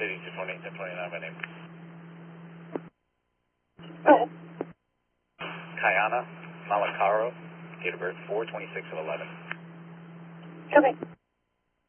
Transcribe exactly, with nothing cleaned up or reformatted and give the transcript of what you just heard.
City, two twenty, ten twenty-nine, my name. Oh, Kayana Malakaro, date of birth four twenty-six of eleven. okay.